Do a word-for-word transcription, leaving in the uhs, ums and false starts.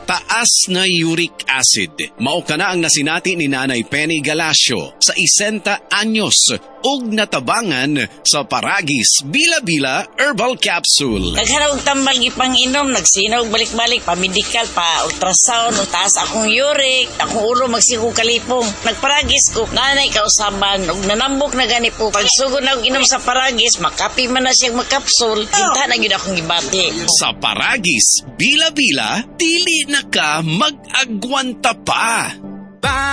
taas na uric acid. Mao kana ang nasinati ni Nanay Penny Galasio sa isenta anyos ug natabangan sa Paragis Bila-Bila Herbal Capsule. Naghanap og tambal gipang-inom, nagsinaw balik-balik pa medical pa ultrasound, taas akong uric, akong ulo magsigo kalipong. Nagparagis ko, nanay kausaban ug nanambok na gani po. Pagsugod na og inom sa Paragis, makapi man na siya magkapsul, hinta na gyud akong gibati. Sa Paragis Bila-Bila, dili na ka mag-agwanta pa.